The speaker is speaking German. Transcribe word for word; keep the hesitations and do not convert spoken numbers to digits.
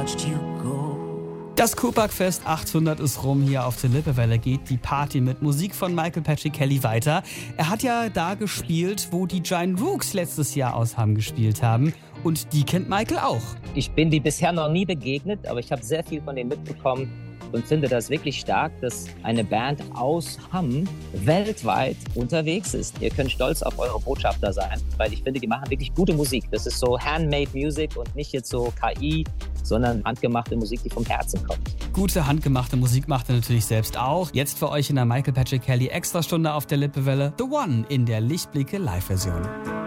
watched you go. Das Kurpark-Fest achthundert ist rum. Hier auf der Lippewelle geht die Party mit Musik von Michael Patrick Kelly weiter. Er hat ja da gespielt, wo die Giant Rooks letztes Jahr aus Hamm gespielt haben. Und die kennt Michael auch. Ich bin die bisher noch nie begegnet, aber ich habe sehr viel von denen mitbekommen und finde das wirklich stark, dass eine Band aus Hamm weltweit unterwegs ist. Ihr könnt stolz auf eure Botschafter sein, weil ich finde, die machen wirklich gute Musik. Das ist so handmade Music und nicht jetzt so K I, sondern handgemachte Musik, die vom Herzen kommt. Gute handgemachte Musik macht er natürlich selbst auch. Jetzt für euch in der Michael Patrick Kelly Extrastunde auf der Lippewelle The One in der Lichtblicke Live-Version.